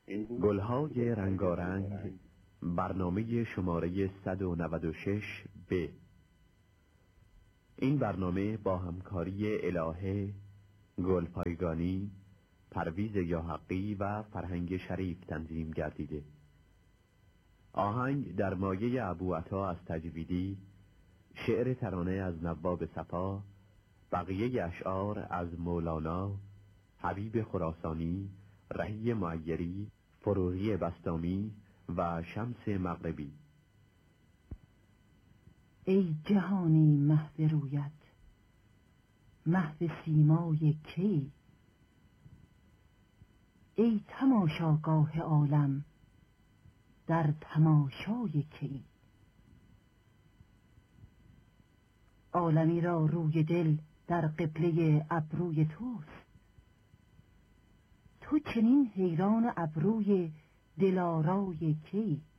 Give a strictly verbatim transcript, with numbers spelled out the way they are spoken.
گلهای رنگارنگ، برنامه شماره صد و نود و شش ب. این برنامه با همکاری الهه، گلپایگانی، پرویز یاحقی و فرهنگ شریف تنظیم گردیده. آهنگ در مایه ابوعطا از تجویدی، شعر ترانه از نواب صفا، بقیه اشعار از مولانا، حبیب خراسانی، رهی معیری، فروغی بستامی و شمس مغربی. ای جهانی محو رویت، محو سیمای کی؟ ای تماشاگاه عالم، در تماشای کی؟ عالمی را روی دل در قبله ابروی توست، تو چنین حیران ابروی دلارای کی؟